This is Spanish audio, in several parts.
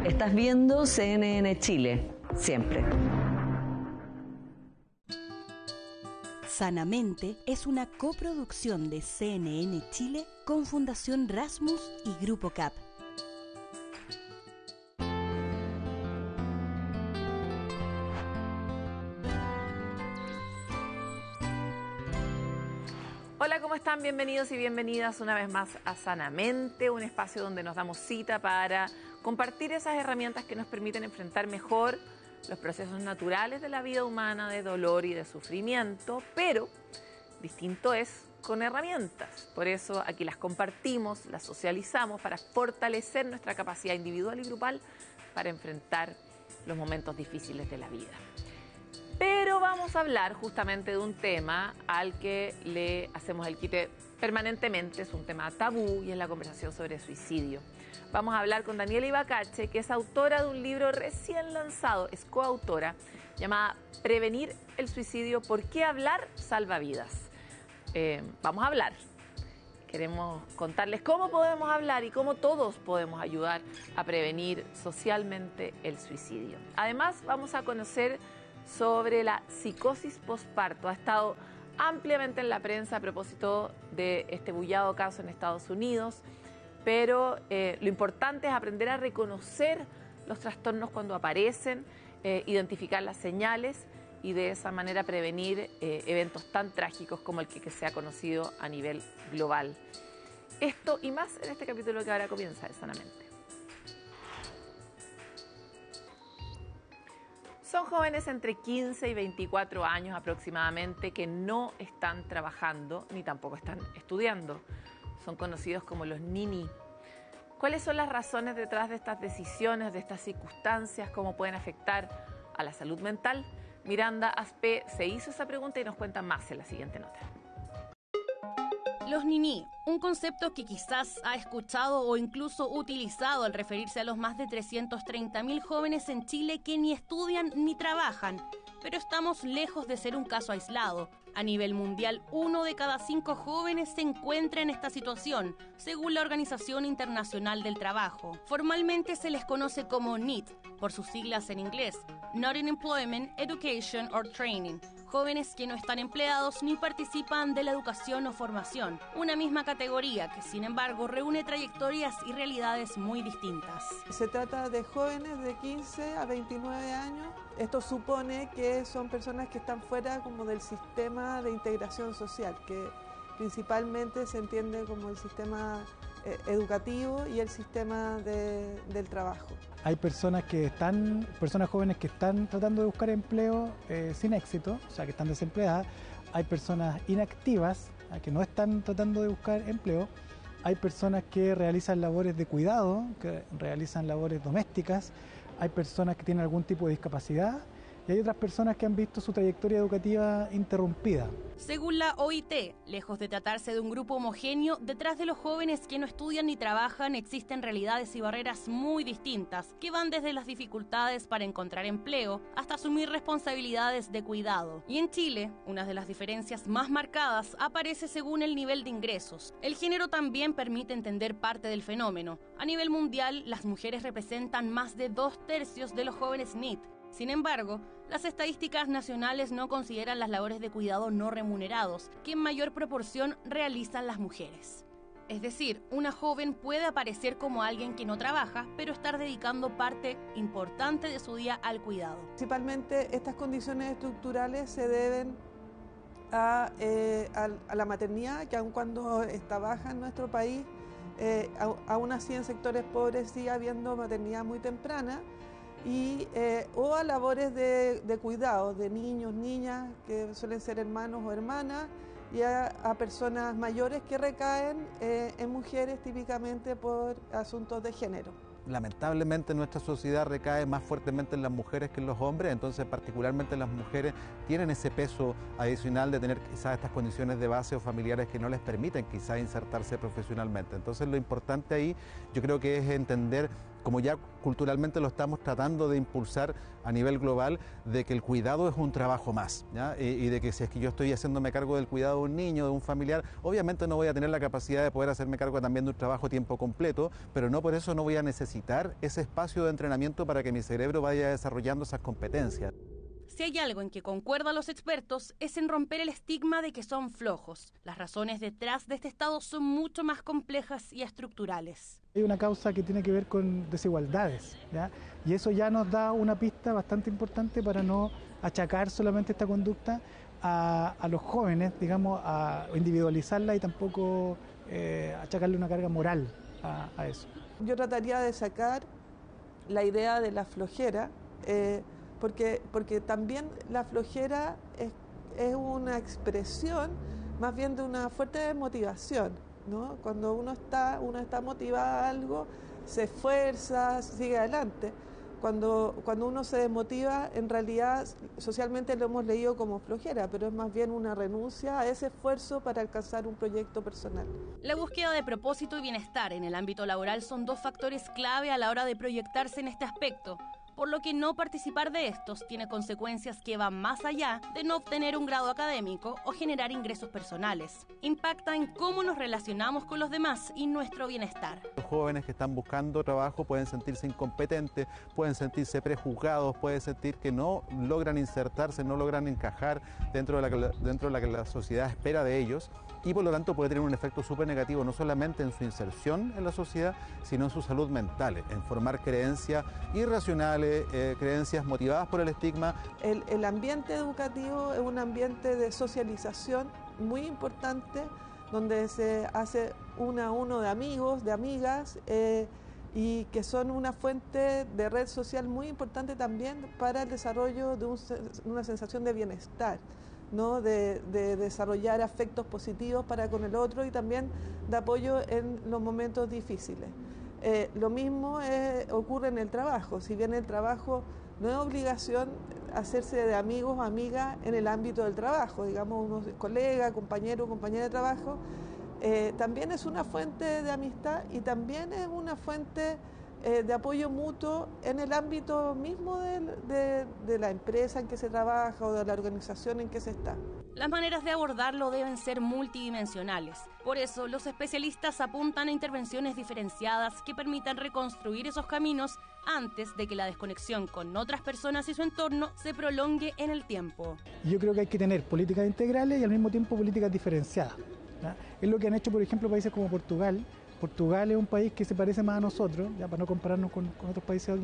Estás viendo CNN Chile, siempre. Sanamente es una coproducción de CNN Chile con Fundación Rasmus y Grupo CAP. Hola, ¿cómo están? Bienvenidos y bienvenidas una vez más a Sanamente, un espacio donde nos damos cita para compartir esas herramientas que nos permiten enfrentar mejor los procesos naturales de la vida humana, de dolor y de sufrimiento, pero distinto es con herramientas. Por eso aquí las compartimos, las socializamos para fortalecer nuestra capacidad individual y grupal para enfrentar los momentos difíciles de la vida. Pero vamos a hablar justamente de un tema al que le hacemos el quite permanentemente, es un tema tabú y es la conversación sobre suicidio. Vamos a hablar con Daniela Ibacache, que es autora de un libro recién lanzado, es coautora, llamada Prevenir el suicidio, ¿por qué hablar salva vidas? Vamos a hablar. Queremos contarles cómo podemos hablar y cómo todos podemos ayudar a prevenir socialmente el suicidio. Además, vamos a conocer sobre la psicosis posparto. Ha estado ampliamente en la prensa a propósito de este bullado caso en Estados Unidos, pero lo importante es aprender a reconocer los trastornos cuando aparecen, identificar las señales y de esa manera prevenir eventos tan trágicos como el que se ha conocido a nivel global. Esto y más en este capítulo que ahora comienza de Sanamente. Son jóvenes entre 15 y 24 años aproximadamente que no están trabajando ni tampoco están estudiando. Son conocidos como los NINI. ¿Cuáles son las razones detrás de estas decisiones, de estas circunstancias? ¿Cómo pueden afectar a la salud mental? Miranda Aspe se hizo esa pregunta y nos cuenta más en la siguiente nota. Los NINI, un concepto que quizás ha escuchado o incluso utilizado al referirse a los más de 330.000 jóvenes en Chile que ni estudian ni trabajan, pero estamos lejos de ser un caso aislado. A nivel mundial, 1 de cada 5 jóvenes se encuentra en esta situación, según la Organización Internacional del Trabajo. Formalmente se les conoce como NEET, por sus siglas en inglés, Not in Employment, Education or Training. Jóvenes que no están empleados ni participan de la educación o formación, una misma categoría que sin embargo reúne trayectorias y realidades muy distintas. Se trata de jóvenes de 15 a 29 años. Esto supone que son personas que están fuera como del sistema de integración social, que principalmente se entiende como el sistema educativo y el sistema del trabajo. Hay personas jóvenes que están tratando de buscar empleo sin éxito, o sea que están desempleadas. Hay personas inactivas que no están tratando de buscar empleo. Hay personas que realizan labores de cuidado, que realizan labores domésticas. Hay personas que tienen algún tipo de discapacidad. Y hay otras personas que han visto su trayectoria educativa interrumpida. Según la OIT, lejos de tratarse de un grupo homogéneo, detrás de los jóvenes que no estudian ni trabajan existen realidades y barreras muy distintas, que van desde las dificultades para encontrar empleo hasta asumir responsabilidades de cuidado. Y en Chile, una de las diferencias más marcadas aparece según el nivel de ingresos. El género también permite entender parte del fenómeno. A nivel mundial, las mujeres representan más de 2/3 de los jóvenes NEET. Sin embargo, las estadísticas nacionales no consideran las labores de cuidado no remunerados, que en mayor proporción realizan las mujeres. Es decir, una joven puede aparecer como alguien que no trabaja, pero estar dedicando parte importante de su día al cuidado. Principalmente, estas condiciones estructurales se deben a la maternidad, que aun cuando está baja en nuestro país, aún así en sectores pobres sigue habiendo maternidad muy temprana, o a labores de cuidado de niños, niñas, que suelen ser hermanos o hermanas, y a personas mayores que recaen en mujeres típicamente por asuntos de género. Lamentablemente nuestra sociedad recae más fuertemente en las mujeres que en los hombres, entonces particularmente las mujeres tienen ese peso adicional de tener quizás estas condiciones de base o familiares que no les permiten quizás insertarse profesionalmente. Entonces lo importante ahí yo creo que es entender como ya culturalmente lo estamos tratando de impulsar a nivel global, de que el cuidado es un trabajo más, ¿ya? Y de que si es que yo estoy haciéndome cargo del cuidado de un niño, de un familiar, obviamente no voy a tener la capacidad de poder hacerme cargo también de un trabajo a tiempo completo, pero no por eso no voy a necesitar ese espacio de entrenamiento para que mi cerebro vaya desarrollando esas competencias. Si hay algo en que concuerdan los expertos es en romper el estigma de que son flojos. Las razones detrás de este estado son mucho más complejas y estructurales. Hay una causa que tiene que ver con desigualdades, ¿ya? Y eso ya nos da una pista bastante importante para no achacar solamente esta conducta a los jóvenes, digamos, a individualizarla y tampoco achacarle una carga moral a eso. Yo trataría de sacar la idea de la flojera, porque también la flojera es una expresión más bien de una fuerte motivación, ¿no? Cuando uno está motivado a algo, se esfuerza, sigue adelante. Cuando uno se desmotiva, en realidad socialmente lo hemos leído como flojera, pero es más bien una renuncia a ese esfuerzo para alcanzar un proyecto personal. La búsqueda de propósito y bienestar en el ámbito laboral son dos factores clave a la hora de proyectarse en este aspecto, por lo que no participar de estos tiene consecuencias que van más allá de no obtener un grado académico o generar ingresos personales. Impacta en cómo nos relacionamos con los demás y nuestro bienestar. Los jóvenes que están buscando trabajo pueden sentirse incompetentes, pueden sentirse prejuzgados, pueden sentir que no logran insertarse, no logran encajar dentro de la que la sociedad espera de ellos, y por lo tanto puede tener un efecto súper negativo no solamente en su inserción en la sociedad, sino en su salud mental, en formar creencias irracionales, creencias motivadas por el estigma. El ambiente educativo es un ambiente de socialización muy importante, donde se hace uno a uno de amigos, de amigas, y que son una fuente de red social muy importante también para el desarrollo de una sensación de bienestar, ¿no? De desarrollar afectos positivos para con el otro y también de apoyo en los momentos difíciles. Lo mismo ocurre en el trabajo. Si bien el trabajo no es obligación hacerse de amigos o amigas en el ámbito del trabajo, digamos, uno es colega, compañero, compañera de trabajo, también es una fuente de amistad y también es una fuente de apoyo mutuo en el ámbito mismo de la empresa en que se trabaja o de la organización en que se está. Las maneras de abordarlo deben ser multidimensionales. Por eso, los especialistas apuntan a intervenciones diferenciadas que permitan reconstruir esos caminos antes de que la desconexión con otras personas y su entorno se prolongue en el tiempo. Yo creo que hay que tener políticas integrales y al mismo tiempo políticas diferenciadas, ¿ya? Es lo que han hecho, por ejemplo, países como Portugal. Portugal es un país que se parece más a nosotros, ya para no compararnos con otros países.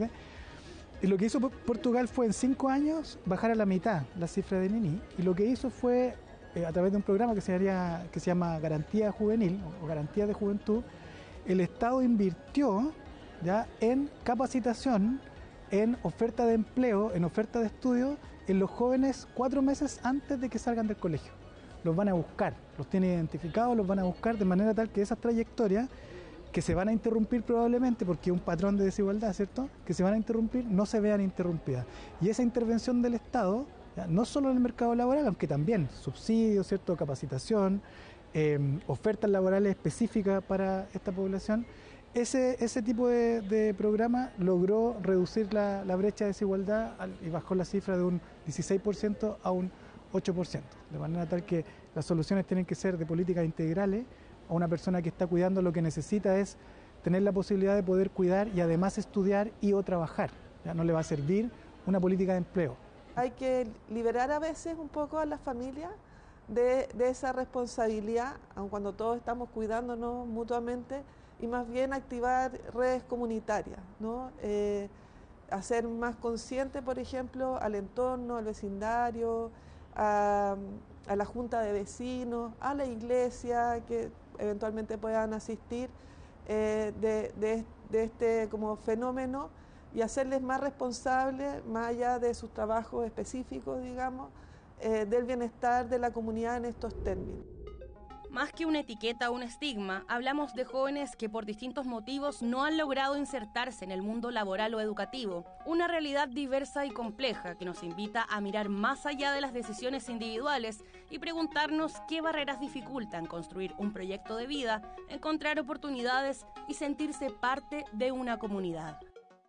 Y lo que hizo Portugal fue en 5 años bajar a la mitad la cifra de Nini, y lo que hizo fue, a través de un programa que se llama Garantía Juvenil o Garantía de Juventud, el Estado invirtió ya en capacitación, en oferta de empleo, en oferta de estudio en los jóvenes 4 meses antes de que salgan del colegio. Los van a buscar, los tienen identificados, los van a buscar de manera tal que esas trayectorias que se van a interrumpir probablemente porque es un patrón de desigualdad, ¿cierto?, que se van a interrumpir, no se vean interrumpidas. Y esa intervención del Estado, ¿ya?, no solo en el mercado laboral, aunque también subsidios, ¿cierto?, capacitación, ofertas laborales específicas para esta población, ese tipo de programa logró reducir la brecha de desigualdad y bajó la cifra de un 16% a un 8%, de manera tal que las soluciones tienen que ser de políticas integrales. A una persona que está cuidando lo que necesita es tener la posibilidad de poder cuidar y además estudiar y o trabajar. Ya no le va a servir una política de empleo. Hay que liberar a veces un poco a las familias de esa responsabilidad, aun cuando todos estamos cuidándonos mutuamente, y más bien activar redes comunitarias, ¿no? Hacer más consciente, por ejemplo, al entorno, al vecindario, a la junta de vecinos, a la iglesia, que eventualmente puedan asistir de este como fenómeno, y hacerles más responsables, más allá de sus trabajos específicos, digamos, del bienestar de la comunidad en estos términos. Más que una etiqueta o un estigma, hablamos de jóvenes que por distintos motivos no han logrado insertarse en el mundo laboral o educativo. Una realidad diversa y compleja que nos invita a mirar más allá de las decisiones individuales y preguntarnos qué barreras dificultan construir un proyecto de vida, encontrar oportunidades y sentirse parte de una comunidad.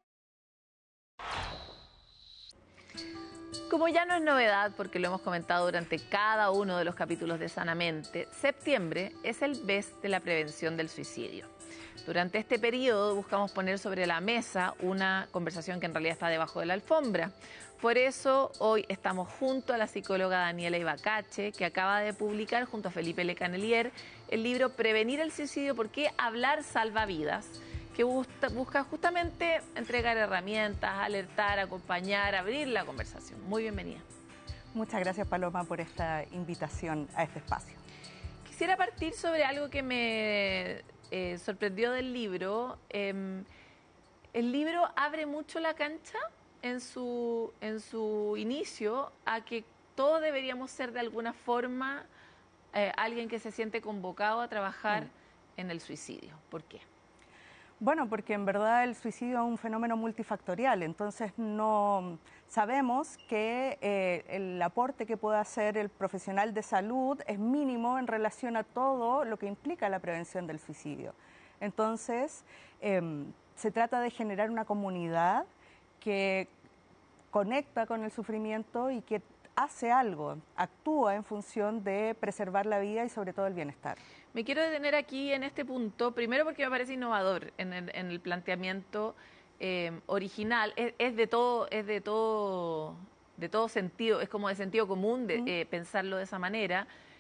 Como ya no es novedad, porque lo hemos comentado durante cada uno de los capítulos de Sanamente, septiembre es el mes de la prevención del suicidio. Durante este periodo buscamos poner sobre la mesa una conversación que en realidad está debajo de la alfombra. Por eso hoy estamos junto a la psicóloga Daniela Ibacache, que acaba de publicar junto a Felipe Lecanelier el libro Prevenir el suicidio, ¿por qué hablar salva vidas?, que busca justamente entregar herramientas, alertar, acompañar, abrir la conversación. Muy bienvenida. Muchas gracias, Paloma, por esta invitación a este espacio. Quisiera partir sobre algo que me sorprendió del libro. El libro abre mucho la cancha en su inicio a que todos deberíamos ser de alguna forma alguien que se siente convocado a trabajar en el suicidio. ¿Por qué? Bueno, porque en verdad el suicidio es un fenómeno multifactorial, entonces no sabemos que el aporte que puede hacer el profesional de salud es mínimo en relación a todo lo que implica la prevención del suicidio. Entonces, se trata de generar una comunidad que conecta con el sufrimiento y que hace algo, actúa en función de preservar la vida y sobre todo el bienestar. Me quiero detener aquí en este punto, primero porque me parece innovador en el planteamiento original, es de todo sentido, es como de sentido común pensarlo de esa manera,